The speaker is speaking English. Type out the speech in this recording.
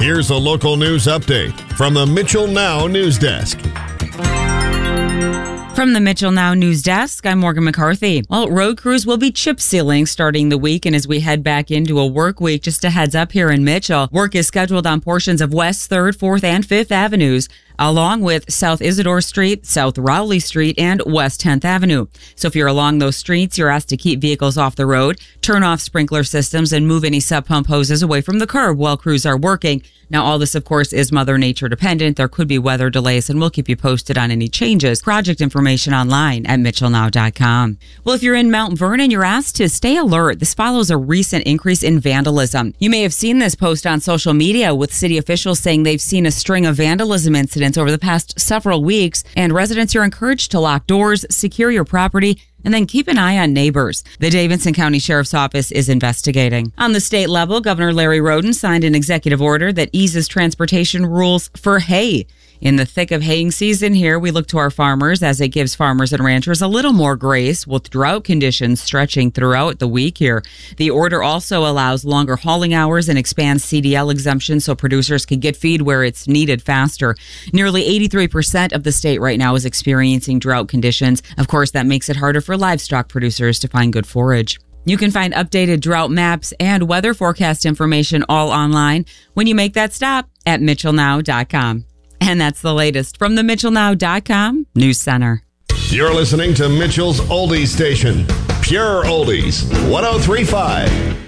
Here's a local news update from the Mitchell Now News Desk. From the Mitchell Now News Desk, I'm Morgan McCarthy. Well, road crews will be chip sealing starting the week, and as we head back into a work week, just a heads up here in Mitchell, work is scheduled on portions of West 3rd, 4th, and 5th Avenues, along with South Isidore Street, South Rowley Street, and West 10th Avenue. So if you're along those streets, you're asked to keep vehicles off the road, turn off sprinkler systems, and move any sub-pump hoses away from the curb while crews are working. Now, all this, of course, is Mother Nature dependent. There could be weather delays, and we'll keep you posted on any changes. Project information online at mitchellnow.com. Well, if you're in Mount Vernon, you're asked to stay alert. This follows a recent increase in vandalism. You may have seen this post on social media with city officials saying they've seen a string of vandalism incidents over the past several weeks, and residents are encouraged to lock doors, secure your property, and then keep an eye on neighbors. The Davidson County Sheriff's Office is investigating. On the state level, Governor Larry Roden signed an executive order that eases transportation rules for hay. In the thick of haying season here, we look to our farmers as it gives farmers and ranchers a little more grace with drought conditions stretching throughout the week here. The order also allows longer hauling hours and expands CDL exemptions so producers can get feed where it's needed faster. Nearly 83% of the state right now is experiencing drought conditions. Of course, that makes it harder for livestock producers to find good forage. You can find updated drought maps and weather forecast information all online when you make that stop at mitchellnow.com. And that's the latest from the mitchellnow.com News Center. You're listening to Mitchell's Oldies Station, Pure Oldies, 103.5.